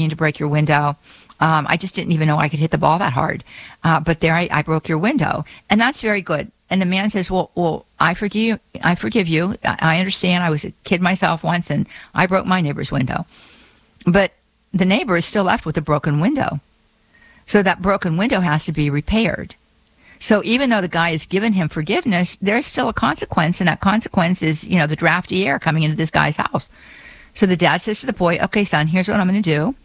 mean to break your window. I just didn't even know I could hit the ball that hard. But there I broke your window. And that's very good. And the man says, well, I forgive you. I understand. I was a kid myself once, and I broke my neighbor's window. But the neighbor is still left with a broken window. So that broken window has to be repaired. So even though the guy has given him forgiveness, there's still a consequence, and that consequence is, the drafty air coming into this guy's house. So the dad says to the boy, okay, son, here's what I'm going to do.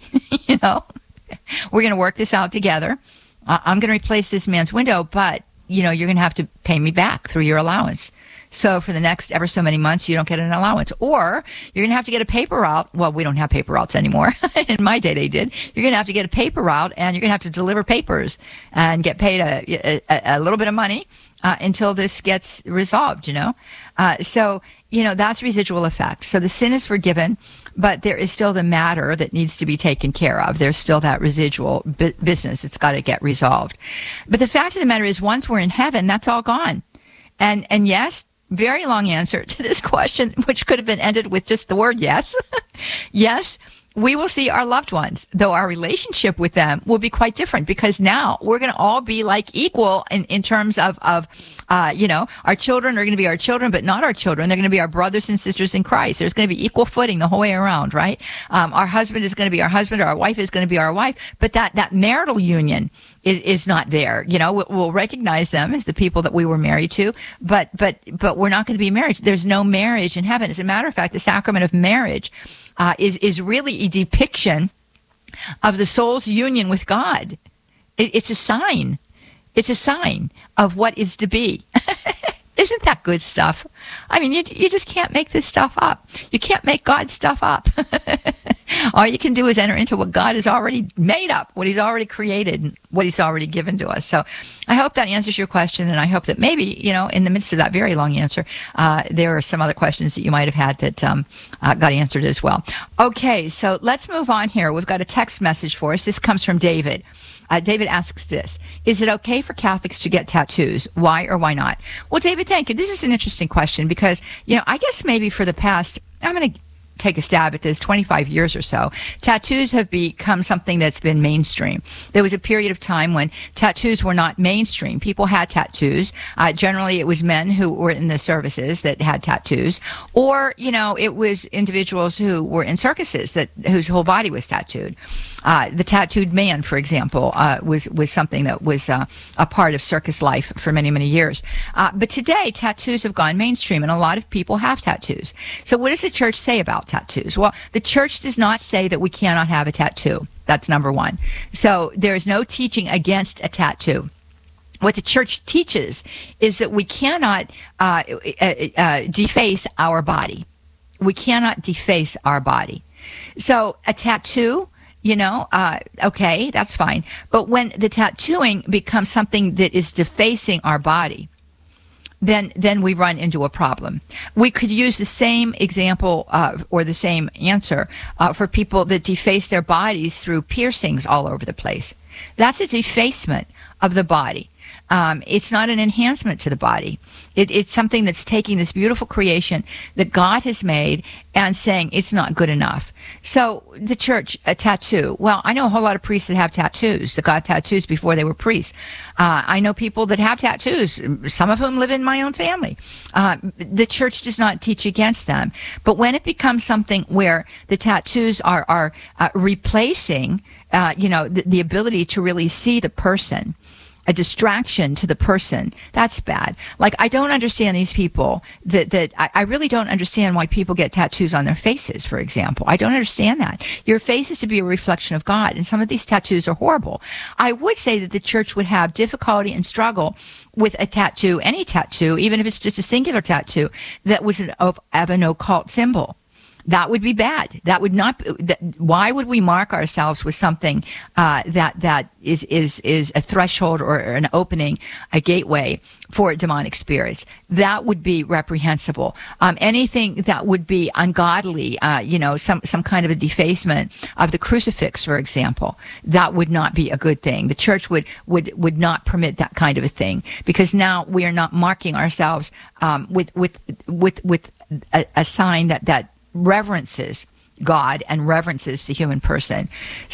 We're going to work this out together. I'm going to replace this man's window, but, you're going to have to pay me back through your allowance. So for the next ever so many months, you don't get an allowance. Or you're going to have to get a paper route. Well, we don't have paper routes anymore. In my day, they did. You're going to have to get a paper route, and you're going to have to deliver papers and get paid a little bit of money until this gets resolved, So, that's residual effect. So the sin is forgiven, but there is still the matter that needs to be taken care of. There's still that residual business that's got to get resolved. But the fact of the matter is, once we're in heaven, that's all gone. And yes, very long answer to this question, which could have been ended with just the word yes. Yes, we will see our loved ones, though our relationship with them will be quite different, because now we're going to all be like equal in terms of our children are going to be our children, but not our children. They're going to be our brothers and sisters in Christ. There's going to be equal footing the whole way around, right? Our husband is going to be our husband, or our wife is going to be our wife, but that marital union is not there. We'll recognize them as the people that we were married to, but we're not going to be married. There's no marriage in heaven. As a matter of fact, the sacrament of marriage is really a depiction of the soul's union with God. It's a sign. It's a sign of what is to be. Isn't that good stuff? I mean, you just can't make this stuff up. You can't make God's stuff up. All you can do is enter into what God has already made up, what he's already created, and what he's already given to us. So I hope that answers your question, and I hope that maybe, in the midst of that very long answer, there are some other questions that you might have had that got answered as well. Okay, so let's move on here. We've got a text message for us. This comes from David. David asks this: is it okay for Catholics to get tattoos? Why or why not? Well, David, thank you. This is an interesting question because, I guess maybe for the past, I'm going to take a stab at this, 25 years or so, tattoos have become something that's been mainstream. There was a period of time when tattoos were not mainstream. People had tattoos. Generally, it was men who were in the services that had tattoos, or, it was individuals who were in circuses whose whole body was tattooed. The tattooed man, for example, was something that was a part of circus life for many, many years. But today, tattoos have gone mainstream, and a lot of people have tattoos. So what does the church say about tattoos? Well, the church does not say that we cannot have a tattoo. That's number one. So there is no teaching against a tattoo. What the church teaches is that we cannot deface our body. We cannot deface our body. So a tattoo, okay, that's fine. But when the tattooing becomes something that is defacing our body, then we run into a problem. We could use the same example or the same answer for people that deface their bodies through piercings all over the place. That's a defacement of the body. It's not an enhancement to the body. It's something that's taking this beautiful creation that God has made and saying it's not good enough. So the church, a tattoo. Well, I know a whole lot of priests that have tattoos, that got tattoos before they were priests. I know people that have tattoos, some of whom live in my own family. The church does not teach against them. But when it becomes something where the tattoos are replacing, the ability to really see the person, a distraction to the person, that's bad. Like, I don't understand these people I really don't understand why people get tattoos on their faces, for example. I don't understand that. Your face is to be a reflection of God, and some of these tattoos are horrible. I would say that the church would have difficulty and struggle with a tattoo, any tattoo, even if it's just a singular tattoo, that was of an occult symbol. That would be bad. That would not. Why would we mark ourselves with something that is a threshold or an opening, a gateway for demonic spirits? That would be reprehensible. Anything that would be ungodly, some kind of a defacement of the crucifix, for example, that would not be a good thing. The church would not permit that kind of a thing, because now we are not marking ourselves with a sign that reverences God and reverences the human person.